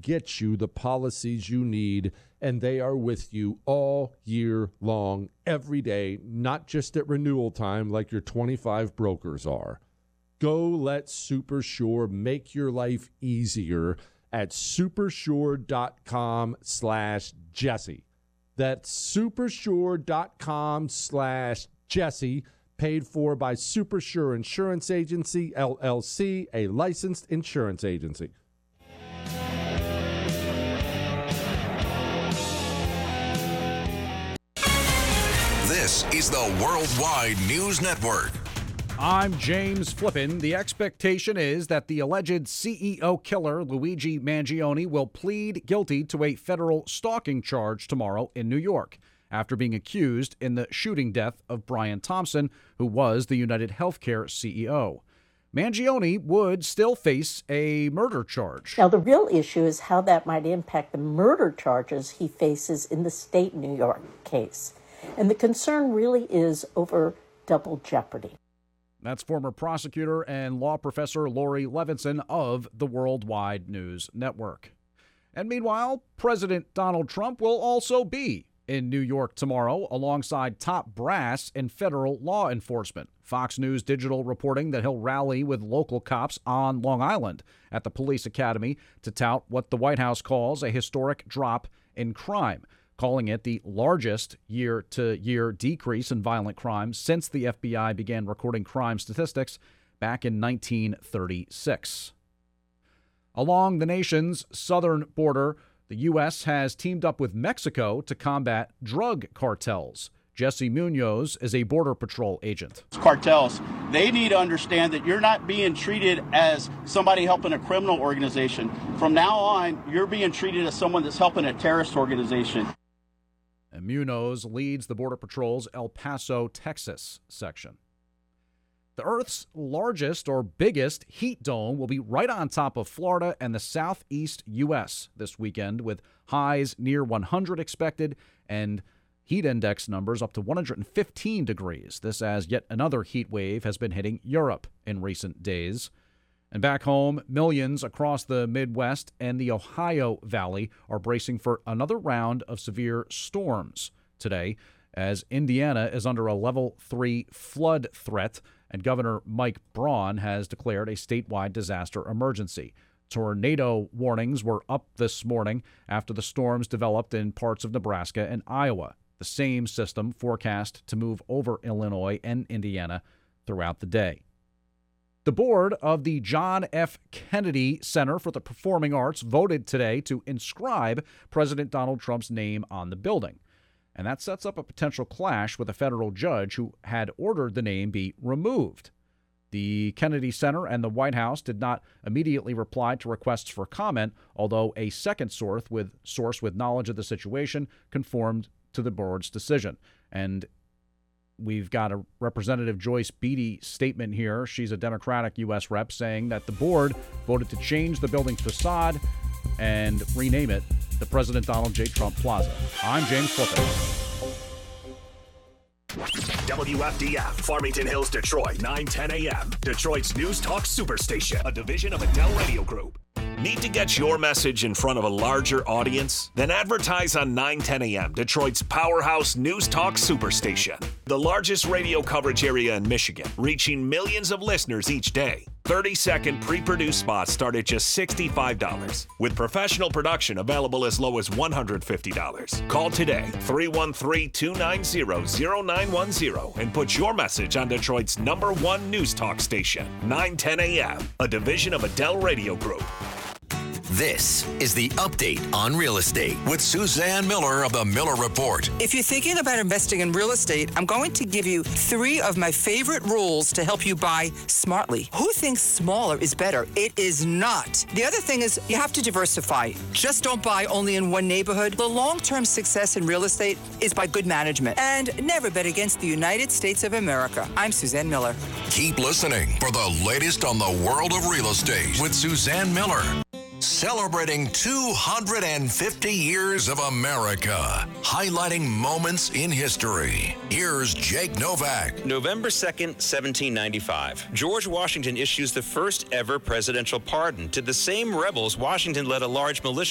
get you the policies you need, and they are with you all year long, every day, not just at renewal time like your 25 brokers are. Go let Supersure make your life easier at supersure.com/Jesse. That's supersure.com/Jesse, paid for by Supersure Insurance Agency, LLC, a licensed insurance agency. This is the Worldwide News Network. I'm James Flippin. The expectation is that the alleged CEO killer, Luigi Mangione, will plead guilty to a federal stalking charge tomorrow in New York after being accused in the shooting death of Brian Thompson, who was the United Healthcare CEO. Mangione would still face a murder charge. Now, the real issue is how that might impact the murder charges he faces in the state New York case. And the concern really is over double jeopardy. That's former prosecutor and law professor Lori Levinson of the Worldwide News Network. And meanwhile, President Donald Trump will also be in New York tomorrow alongside top brass in federal law enforcement. Fox News Digital reporting that he'll rally with local cops on Long Island at the police academy to tout what the White House calls a historic drop in crime, calling it the largest year-to-year decrease in violent crime since the FBI began recording crime statistics back in 1936. Along the nation's southern border, the U.S. has teamed up with Mexico to combat drug cartels. Jesse Munoz is a Border Patrol agent. Cartels, they need to understand that you're not being treated as somebody helping a criminal organization. From now on, you're being treated as someone that's helping a terrorist organization. And Munoz leads the Border Patrol's El Paso, Texas section. The Earth's largest or biggest heat dome will be right on top of Florida and the southeast U.S. this weekend, with highs near 100 expected and heat index numbers up to 115 degrees. This as yet another heat wave has been hitting Europe in recent days. And back home, millions across the Midwest and the Ohio Valley are bracing for another round of severe storms today, as Indiana is under a level 3 flood threat, and Governor Mike Braun has declared a statewide disaster emergency. Tornado warnings were up this morning after the storms developed in parts of Nebraska and Iowa. The same system forecast to move over Illinois and Indiana throughout the day. The board of the John F. Kennedy Center for the Performing Arts voted today to inscribe President Donald Trump's name on the building. And that sets up a potential clash with a federal judge who had ordered the name be removed. The Kennedy Center and the White House did not immediately reply to requests for comment, although a second source with knowledge of the situation conformed to the board's decision. And we've got a Representative Joyce Beatty statement here. She's a Democratic U.S. rep saying that the board voted to change the building's facade and rename it the President Donald J. Trump Plaza. I'm James Flippin. WFDF, Farmington Hills, Detroit, 9:10 a.m. Detroit's News Talk Superstation, a division of Adele Radio Group. Need to get your message in front of a larger audience? Then advertise on 9:10 a.m., Detroit's powerhouse News Talk Superstation. The largest radio coverage area in Michigan, reaching millions of listeners each day. 30-second pre-produced spots start at just $65, with professional production available as low as $150. Call today, 313-290-0910, and put your message on Detroit's #1 News Talk station, 9:10 a.m., a division of Adele Radio Group. This is the Update on Real Estate with Suzanne Miller of the Miller Report. If you're thinking about investing in real estate, I'm going to give you 3 of my favorite rules to help you buy smartly. Who thinks smaller is better? It is not. The other thing is you have to diversify. Just don't buy only in one neighborhood. The long-term success in real estate is by good management. And never bet against the United States of America. I'm Suzanne Miller. Keep listening for the latest on the world of real estate with Suzanne Miller. Celebrating 250 years of America, highlighting moments in history. Here's Jake Novak. November 2nd, 1795. George Washington issues the first ever presidential pardon to the same rebels Washington led a large militia